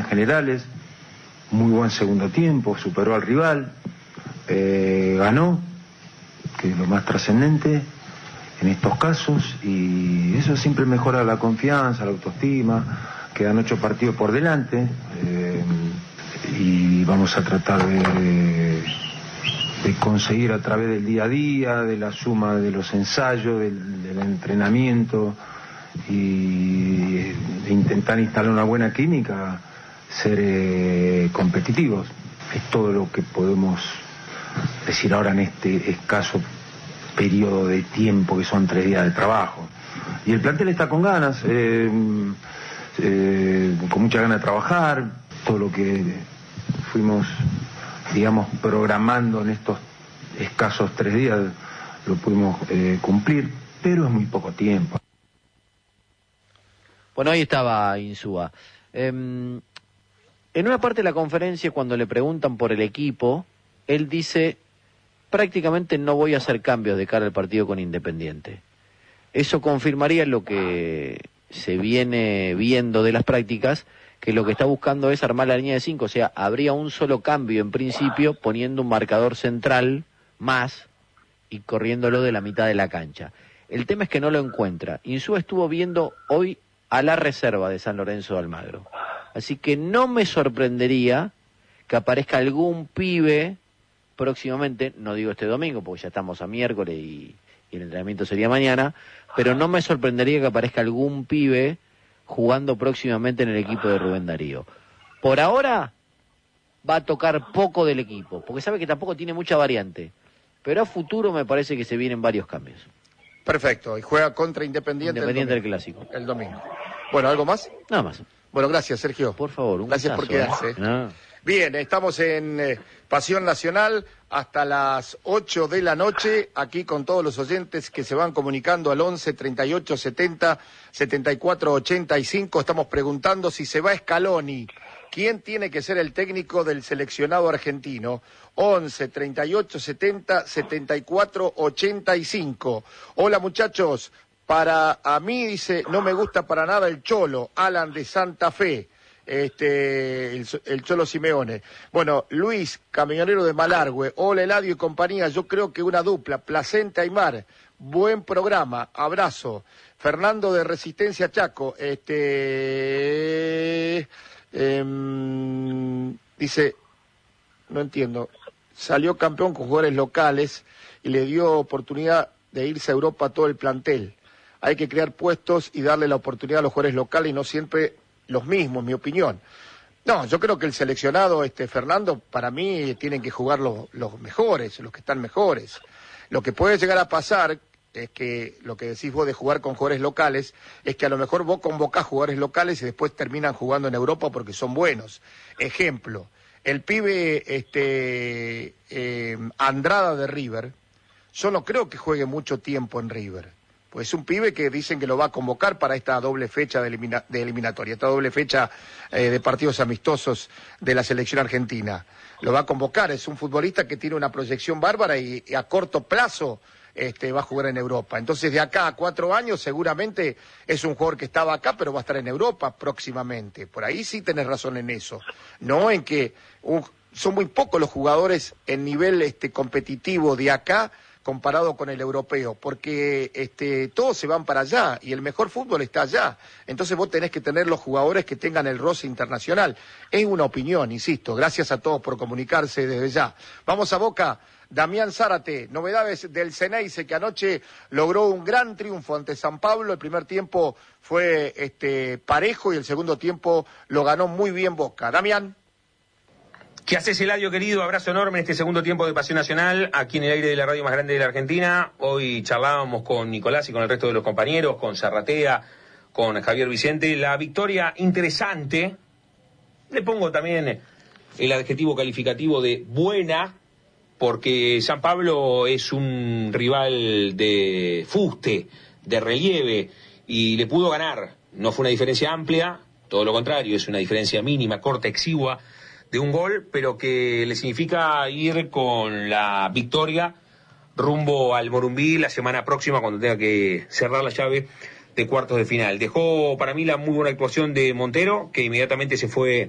generales, muy buen segundo tiempo, superó al rival, ganó, que es lo más trascendente en estos casos, y eso siempre mejora la confianza, la autoestima. Quedan 8 partidos por delante, y vamos a tratar de conseguir a través del día a día, de la suma de los ensayos, del entrenamiento, y de intentar instalar una buena química, ser competitivos. Es todo lo que podemos decir ahora en este escaso periodo de tiempo que son 3 días de trabajo. Y el plantel está con ganas, con mucha ganas de trabajar. Todo lo que fuimos, digamos, programando en estos escasos 3 días lo pudimos cumplir, pero es muy poco tiempo. Bueno, ahí estaba Insúa. En una parte de la conferencia, cuando le preguntan por el equipo, él dice: prácticamente no voy a hacer cambios de cara al partido con Independiente. Eso confirmaría lo que se viene viendo de las prácticas, que lo que está buscando es armar la línea de 5, o sea, habría un solo cambio en principio, poniendo un marcador central más y corriéndolo de la mitad de la cancha. El tema es que no lo encuentra. Insúa estuvo viendo hoy a la reserva de San Lorenzo de Almagro. Así que no me sorprendería que aparezca algún pibe próximamente, no digo este domingo, porque ya estamos a miércoles y el entrenamiento sería mañana, pero no me sorprendería que aparezca algún pibe jugando próximamente en el equipo de Rubén Darío. Por ahora va a tocar poco del equipo, porque sabe que tampoco tiene mucha variante, pero a futuro me parece que se vienen varios cambios. Perfecto, y juega contra Independiente del Clásico. El domingo. Bueno, ¿algo más? Nada más. Bueno, gracias, Sergio. Por favor, un gracias gustazo, por quedarse. No. Bien, estamos en Pasión Nacional hasta las 8 de la noche, aquí con todos los oyentes que se van comunicando al 11 38 70 74 85. Estamos preguntando si se va Scaloni. ¿Quién tiene que ser el técnico del seleccionado argentino? 11 38 70 74 85. Hola, muchachos. Para a mí, dice, no me gusta para nada el Cholo, Alan de Santa Fe. El Cholo Simeone. Bueno, Luis, camionero de Malargüe. Hola, Eladio y compañía. Yo creo que una dupla, Placente Aymar. Buen programa, abrazo. Fernando de Resistencia Chaco. Dice, no entiendo. Salió campeón con jugadores locales y le dio oportunidad de irse a Europa a todo el plantel. Hay que crear puestos y darle la oportunidad a los jugadores locales y no siempre los mismos, mi opinión. No, yo creo que el seleccionado, Fernando, para mí tienen que jugar los mejores, los que están mejores. Lo que puede llegar a pasar es que, lo que decís vos de jugar con jugadores locales, es que a lo mejor vos convocás jugadores locales y después terminan jugando en Europa porque son buenos. Ejemplo, el pibe Andrada de River, yo no creo que juegue mucho tiempo en River. Pues es un pibe que dicen que lo va a convocar para esta doble fecha de eliminatoria, esta doble fecha de partidos amistosos de la selección argentina. Lo va a convocar, es un futbolista que tiene una proyección bárbara y a corto plazo va a jugar en Europa. Entonces, de acá a 4 años, seguramente es un jugador que estaba acá, pero va a estar en Europa próximamente. Por ahí sí tenés razón en eso. No en que son muy pocos los jugadores en nivel competitivo de acá comparado con el europeo, porque todos se van para allá y el mejor fútbol está allá. Entonces vos tenés que tener los jugadores que tengan el roce internacional. Es una opinión, insisto. Gracias a todos por comunicarse desde ya. Vamos a Boca. Damián Zárate, novedades del Ceneice, que anoche logró un gran triunfo ante San Pablo. El primer tiempo fue parejo y el segundo tiempo lo ganó muy bien Boca. Damián. ¿Qué haces, Eladio, querido? Abrazo enorme en este segundo tiempo de Pasión Nacional, aquí en el aire de la radio más grande de la Argentina. Hoy charlábamos con Nicolás y con el resto de los compañeros, con Zarratea, con Javier Vicente. La victoria interesante, le pongo también el adjetivo calificativo de buena, porque San Pablo es un rival de fuste, de relieve, y le pudo ganar. No fue una diferencia amplia, todo lo contrario, es una diferencia mínima, corta, exigua, de un gol, pero que le significa ir con la victoria rumbo al Morumbí la semana próxima, cuando tenga que cerrar la llave de cuartos de final. Dejó para mí la muy buena actuación de Montero, que inmediatamente se fue